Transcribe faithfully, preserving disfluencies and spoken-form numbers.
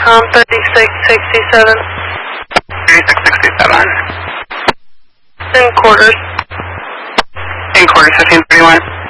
Com thirty-six sixty-seven. thirty-six sixty-seven. In quarters. In quarters, fifteen thirty-one.